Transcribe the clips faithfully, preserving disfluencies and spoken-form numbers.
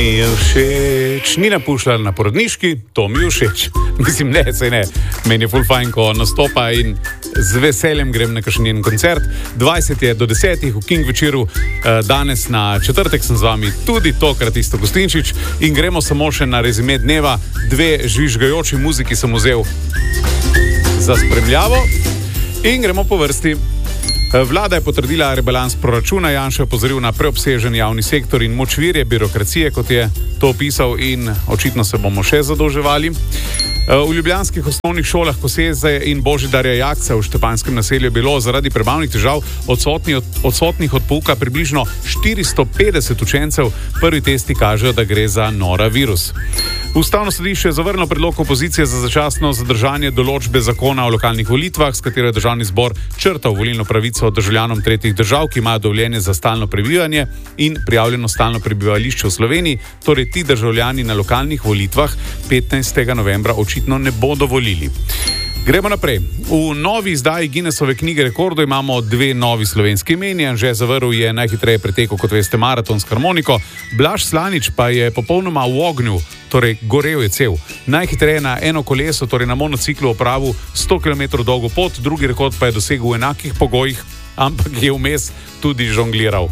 mi je všeč. Nina Pušlar na porodniški, to mi je všeč. Mislim, ne, sej ne. Meni je ful fajn, ko nastopa in z veseljem grem na kakšen njen koncert. dvajset je do desetih v King večeru, danes na četrtek sem z vami tudi tokrat Isto Gostinčič in gremo samo še na rezime dneva. Dve žvižgajoči muziki sem vzel za spremljavo in gremo po vrsti. Vlada je potrdila rebalans proračuna, Janša je opozoril na preobsežen javni sektor in močvirje birokracije, kot je to opisal, in očitno se bomo še zadolževali. V ljubljanskih osnovnih šolah Koseze in Božidarja Jakca v Štepanjskem naselju je bilo zaradi prebavnih težav odsotni, odsotnih od pouka približno štiristo petdeset učencev. Prvi testi kažejo, da gre za norovirus. Ustavno sodišče je zavrnilo predlog opozicije za začasno zadržanje določbe zakona o lokalnih volitvah, s katero je državni zbor črtal volilno pravico državljanom tretjih držav, ki imajo dovoljenje za stalno prebivanje in prijavljeno stalno prebivališče v Sloveniji. Torej ti državljani na lokalnih volitvah petnajstega novembra očitno ne bodo volili. Gremo naprej. V novi izdaji Guinnessove knjige rekordov imamo dve novi slovenski imeni. Anže Zavrl je najhitreje pretekel, kot veste, maraton s harmoniko. Blaž Slanič pa je popolnoma v ognju, torej gorel je cel. Najhitreje na eno koleso, torej na monociklu, opravil sto kilometrov dolgo pot, drugi rekord pa je dosegel v enakih pogojih, ampak je vmes tudi žongliral.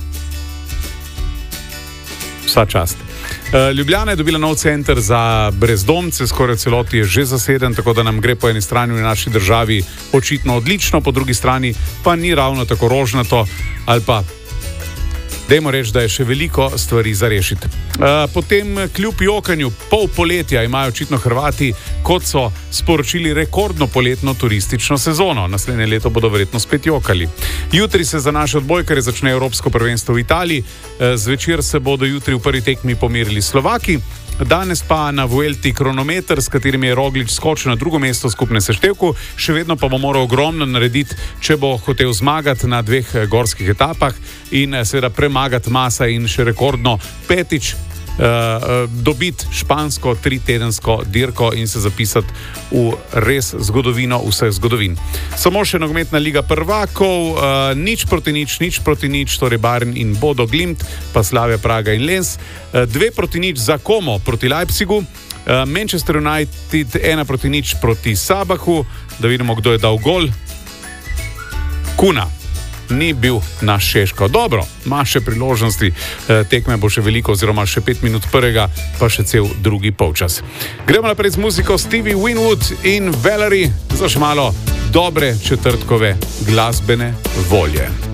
Vsa čast. Ljubljana je dobila nov center za brezdomce, skoraj celoti je že zaseden, tako da nam gre po eni strani v naši državi očitno odlično, po drugi strani pa ni ravno tako rožnato, ali pa dajmo reči, da je še veliko stvari za rešiti. Potem kljub jokanju pol poletja imajo očitno Hrvati, kot so sporočili, rekordno poletno turistično sezono. Naslednje leto bodo verjetno spet jokali. Jutri se za naše odbojkarje začne Evropsko prvenstvo v Italiji. Zvečer se bodo jutri v prvi tekmi pomerili Slovaki. Danes pa na Vuelti kronometer, s katerim je Roglič skočil na drugo mesto v skupnem seštevku, še vedno pa bo moral ogromno narediti, če bo hotel zmagati na dveh gorskih etapah in seveda premagati Masa in še rekordno petič uh, dobiti špansko tritedensko dirko in se zapisati v res zgodovino vseh zgodovin. Samo še nogometna liga prvakov, uh, nič proti nič, nič proti nič, torej Bayern in Bodo Glimt, pa Slavia Praga in Lens. Uh, dve proti nič za Como proti Leipzigu, uh, Manchester United ena proti nič proti Sabahu. Da vidimo, kdo je dal gol. Kuna ni bil naš Šeško. Dobro, ima še priložnosti, tekme bo še veliko, oziroma še pet minut prvega, pa še cel drugi polčas. Gremo naprej z muziko Stevie Winwood in Valerie za še malo dobre četrtkove glasbene volje.